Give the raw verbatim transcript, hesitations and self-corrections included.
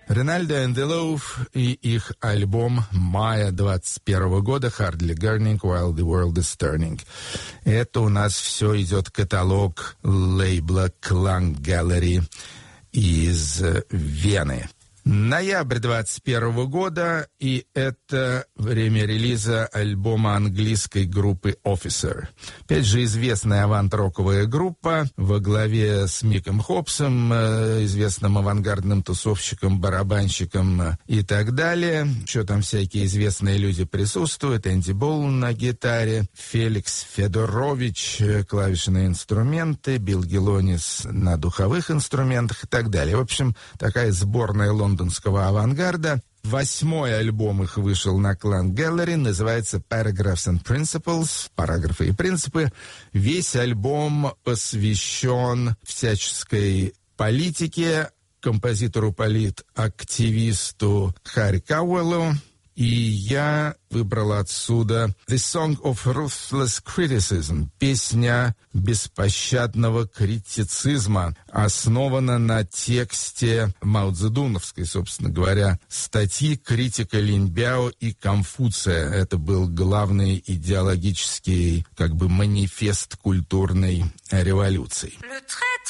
Рональдо and the Loaf и их альбом мая двадцать первого года «Hardly Gurning While the World is Turning». Это у нас все идет каталог лейбла Klang Gallery из Вены. Ноябрь двадцать первого года, и это время релиза альбома английской группы Officer. Опять же, известная авант-роковая группа во главе с Миком Хопсом, известным авангардным тусовщиком, барабанщиком и так далее. Еще там всякие известные люди присутствуют. Энди Болн на гитаре, Феликс Федорович, клавишные инструменты, Билл Гелонис на духовых инструментах и так далее. В общем, такая сборная лондонская лондонского авангарда. Восьмой альбом их вышел на Klang Gallery, называется Paragraphs and Principles, параграфы и принципы. Весь альбом посвящен всяческой политике, композитору-политактивисту Харри Кауэллу. И я выбрал отсюда «The Song of Ruthless Criticism», песня беспощадного критицизма, основана на тексте маоцзэдуновской, собственно говоря, статьи критика Линьбяо и Конфуция. Это был главный идеологический, как бы, манифест культурной революции.